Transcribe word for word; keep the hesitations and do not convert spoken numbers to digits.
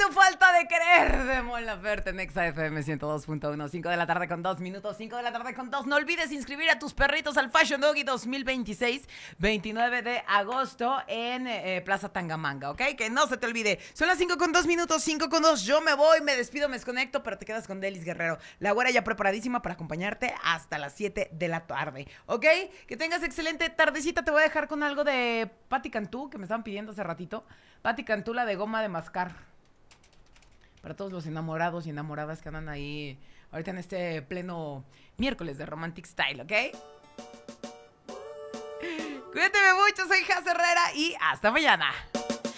tu falta de querer de Mon Laferte en Exa F M ciento dos punto uno. cinco de la tarde con dos minutos. cinco de la tarde con dos. No olvides inscribir a tus perritos al Fashion Doggy dos mil veintiséis, veintinueve de agosto en eh, Plaza Tangamanga, ¿ok? Que no se te olvide. Son las cinco con dos minutos. cinco con dos. Yo me voy, me despido, me desconecto, pero te quedas con Delis Guerrero. La güera ya preparadísima para acompañarte hasta las siete de la tarde, ¿ok? Que tengas excelente tardecita. Te voy a dejar con algo de Patti Cantú, que me estaban pidiendo hace ratito. Patti Cantú, la de goma de mascar. Para todos los enamorados y enamoradas que andan ahí ahorita en este pleno miércoles de Romantic Style, ¿ok? Cuídate mucho, soy Jaz Herrera y hasta mañana.